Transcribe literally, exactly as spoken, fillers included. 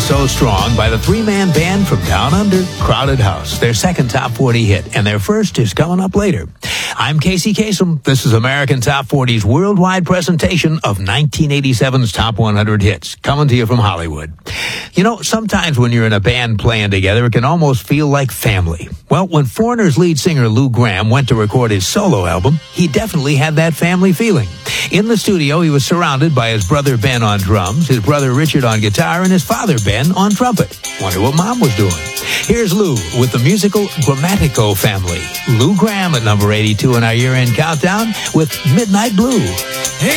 So Strong by the three-man band from Down Under, Crowded House, their second top forty hit, and their first is coming up later. I'm Casey Kasem. This is American Top forty's worldwide presentation of nineteen eighty-seven's Top one hundred hits, coming to you from Hollywood. You know, sometimes when you're in a band playing together, it can almost feel like family. Well, when Foreigner's lead singer Lou Gramm went to record his solo album, he definitely had that family feeling. In the studio, he was surrounded by his brother Ben on drums, his brother Richard on guitar, and his father Ben on trumpet. Wonder what Mom was doing. Here's Lou with the musical Grammatico Family. Lou Gramm at number eighty-two in our year-end countdown with Midnight Blue.